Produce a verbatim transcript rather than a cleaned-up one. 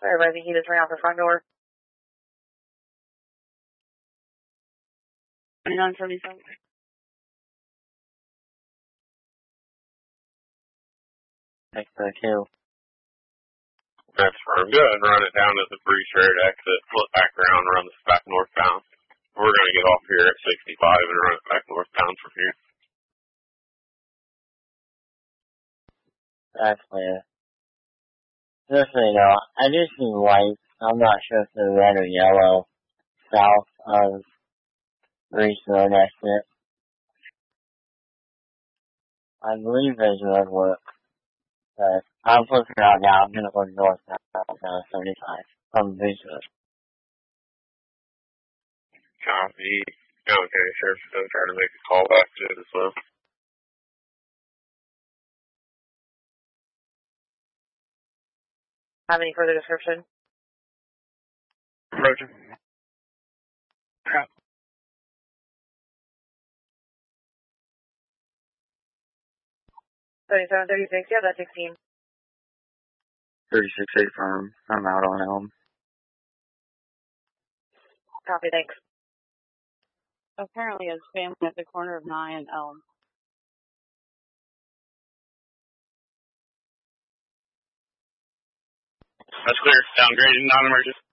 Sorry, I think he just ran out the front door. twenty-nine seventy-seven. Next to the kill. That's firm. Go ahead and run it down to the Bree Shared exit, flip back around, run this back northbound. We're going to get off here at sixty-five and run it back northbound from here. That's clear. Just so you know, I do see lights. I'm not sure if they're red or yellow south of Reese Road exit. I believe there's road work. But I'm flipping out now. I'm going to go north now, down seventy-five from Reese Road. Copy. Okay, Sheriff's going to try to make a call back to it as well. Have any further description? Roger. Crap. thirty-seven thirty-six, yeah, that's sixteen. thirty-six eight firm. I'm out on Elm. Copy, thanks. Apparently it's family at the corner of Nye and Elm. That's clear. Downgrading, non-emergent.